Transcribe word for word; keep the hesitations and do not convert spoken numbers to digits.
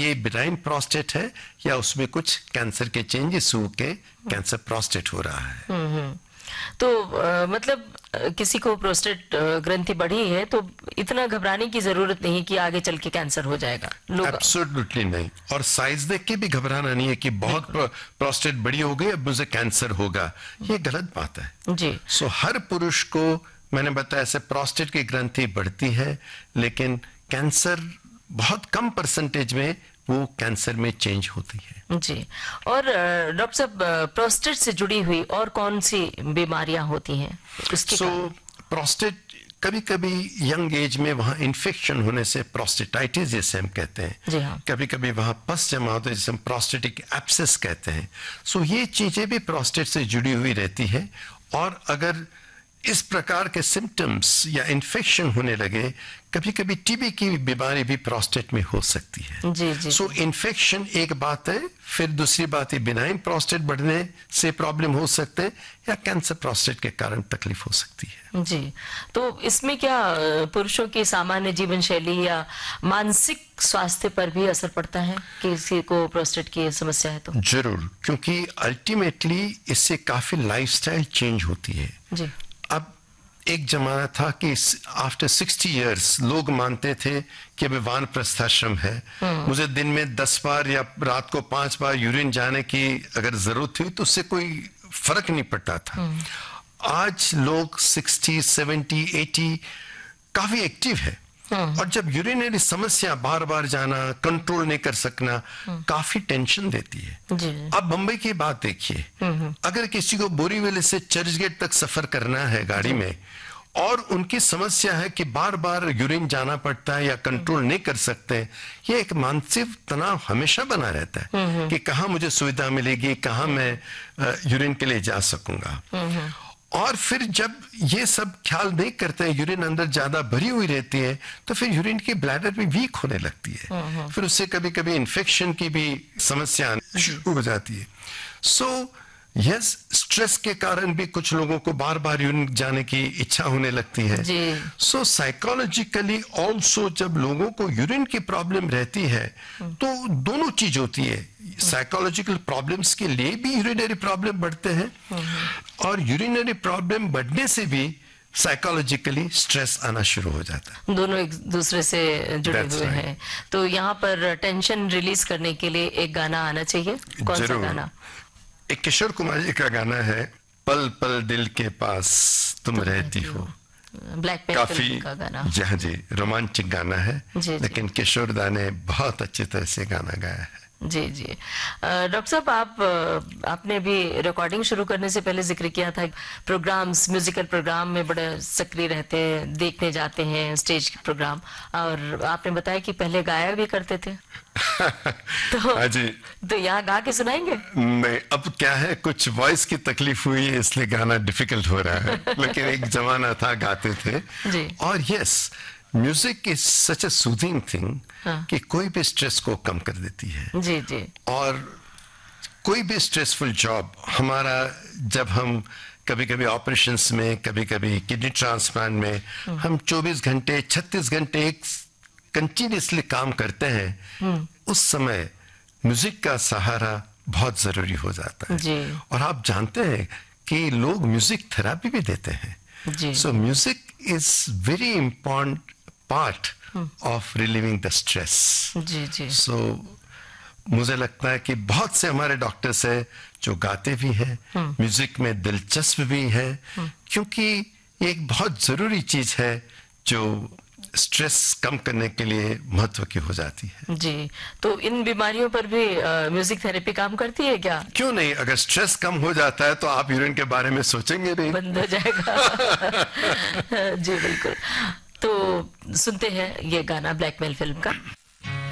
ये benign prostate है या उसमें कुछ कैंसर के चेंजेस हो के कैंसर प्रोस्टेट हो रहा है। हम्म तो आ, मतलब आ, किसी को प्रोस्टेट ग्रंथि बढ़ी है तो इतना घबराने की जरूरत नहीं कि आगे चल के कैंसर हो जाएगा। लोग एब्सोल्युटली नहीं, और साइज देख के भी घबराना नहीं है कि बहुत प्रोस्टेट बड़ी हो गई अब मुझे कैंसर होगा, ये गलत बात है जी। सो so, हर पुरुष को मैंने बताया ऐसे प्रोस्टेट की ग्रंथि बढ़ती है, लेकिन कैंसर बहुत कम परसेंटेज में वो कैंसर में चेंज होती है। जी। और डॉक्टर साहब, प्रोस्टेट से जुड़ी हुई और कौन सी बीमारियां होती हैं उसके सो so, प्रोस्टेट कभी कभी यंग एज में वहाँ इन्फेक्शन होने से प्रोस्टेटाइटिस जैसे हम कहते हैं, जी हाँ। कभी कभी वहाँ पस जमा होता है जिसे हम प्रोस्टेटिक एब्सेस कहते हैं। सो so, ये चीजें भी प्रोस्टेट से जुड़ी हुई रहती है, और अगर इस प्रकार के सिम्टम्स या इन्फेक्शन होने लगे, कभी कभी टीबी की बीमारी भी प्रोस्टेट में हो सकती है। जी जी। सो इन्फेक्शन एक बात है, फिर दूसरी बात है बिनाइन प्रोस्टेट बढ़ने से प्रॉब्लम हो सकते हैं, या कैंसर प्रोस्टेट के कारण तकलीफ हो सकती है। जी। तो इसमें क्या पुरुषों की सामान्य जीवन शैली या मानसिक स्वास्थ्य पर भी असर पड़ता है किसी को प्रोस्टेट की समस्या है तो? जरूर, क्योंकि अल्टीमेटली इससे काफी लाइफस्टाइल चेंज होती है। जी। अब एक जमाना था कि आफ्टर सिक्सटी इयर्स लोग मानते थे कि अभी वानप्रस्थाश्रम है, मुझे दिन में दस बार या रात को पांच बार यूरिन जाने की अगर जरूरत हुई तो उससे कोई फर्क नहीं पड़ता था। आज लोग सिक्सटी, सेवेंटी, एटी काफी एक्टिव है, और जब यूरिनरी समस्या बार बार जाना, कंट्रोल नहीं कर सकना, काफी टेंशन देती है। जी। अब बंबई की बात देखिए, अगर किसी को बोरीवली से चर्चगेट तक सफर करना है गाड़ी में, और उनकी समस्या है कि बार बार यूरिन जाना पड़ता है या कंट्रोल नहीं कर सकते, ये एक मानसिक तनाव हमेशा बना रहता है कि कहाँ मुझे सुविधा मिलेगी, कहाँ मैं यूरिन के लिए जा सकूंगा। और फिर जब ये सब ख्याल नहीं करते हैं, यूरिन अंदर ज्यादा भरी हुई रहती है, तो फिर यूरिन की ब्लैडर भी वीक होने लगती है, फिर उससे कभी कभी इन्फेक्शन की भी समस्या शुरू हो जाती है। सो यस, स्ट्रेस के कारण भी कुछ लोगों को बार बार यूरिन जाने की इच्छा होने लगती है। सो साइकोलॉजिकली ऑल्सो जब लोगों को यूरिन की प्रॉब्लम रहती है तो दोनों चीज होती है, साइकोलॉजिकल प्रॉब्लम्स के लिए भी यूरिनरी प्रॉब्लम बढ़ते हैं, और यूरिनरी प्रॉब्लम बढ़ने से भी साइकोलॉजिकली स्ट्रेस आना शुरू हो जाता है। दोनों एक दूसरे से जुड़े हुए right. हैं। तो यहाँ पर टेंशन रिलीज करने के लिए एक गाना आना चाहिए, कौन सा गाना? एक किशोर कुमार जी का गाना है, पल पल दिल के पास तुम रहती हो। ब्लैक काफी का गाना। जी हाँ जी, रोमांटिक गाना है, जी, लेकिन किशोर दा ने बहुत अच्छी तरह से गाना गाया है। जी जी। डॉक्टर साहब, आप आपने भी रिकॉर्डिंग शुरू करने से पहले जिक्र किया था प्रोग्राम्स, म्यूजिकल प्रोग्राम में बड़े सक्रिय रहते हैं, देखने जाते हैं स्टेज के प्रोग्राम, और आपने बताया कि पहले गाया भी करते थे। तो हाँ जी। तो यहाँ गा के सुनाएंगे? नहीं, अब क्या है, कुछ वॉइस की तकलीफ हुई है इसलिए गाना डिफिकल्ट हो रहा है, लेकिन एक जमाना था गाते थे जी। और yes, music is such a soothing thing कि कोई भी स्ट्रेस को कम कर देती है। जी जी। और कोई भी स्ट्रेसफुल जॉब हमारा, जब हम कभी कभी ऑपरेशंस में, कभी कभी किडनी ट्रांसप्लांट में, हम चौबीस घंटे छत्तीस घंटे एक कंटिन्यूसली काम करते हैं, उस समय म्यूजिक का सहारा बहुत जरूरी हो जाता है जी। और आप जानते हैं कि लोग म्यूजिक थेरेपी भी देते हैं। सो music is very important part of relieving the stress. जी जी। सो मुझे लगता है कि बहुत से हमारे डॉक्टर्स हैं जो गाते भी हैं, म्यूजिक में दिलचस्प भी है, क्योंकि ये एक बहुत जरूरी चीज है जो स्ट्रेस कम करने के लिए महत्व की हो जाती है। जी। तो इन बीमारियों पर भी म्यूजिक थेरेपी काम करती है क्या? क्यों नहीं, अगर स्ट्रेस कम हो जाता है तो आप यूरिन के बारे में सोचेंगे नहीं, बंद हो जाएगा। जी बिल्कुल। तो सुनते हैं ये गाना ब्लैकमेल फिल्म का।